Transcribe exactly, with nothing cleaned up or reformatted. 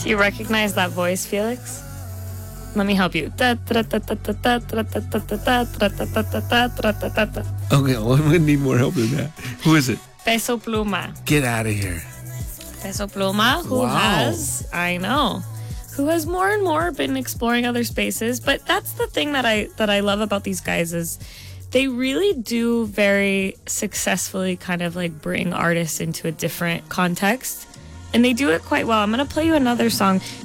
Do you recognize that voice, Felix? Let me help you. Okay, well, I'm gonna need more help than that. Who is it? Peso Pluma. Get out of here. Peso Pluma, who Wow. has, I know, who has more and more been exploring other spaces. But that's the thing that I that I love about these guys is they really do very successfully kind of like bring artists into a different context. And they do it quite well. I'm going to play you another song.